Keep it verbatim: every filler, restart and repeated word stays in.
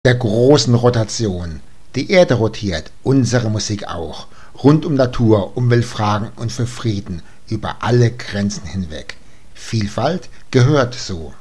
der großen Rotation. Die Erde rotiert, unsere Musik auch. Rund um Natur, Umweltfragen und für Frieden über alle Grenzen hinweg. Vielfalt gehört so.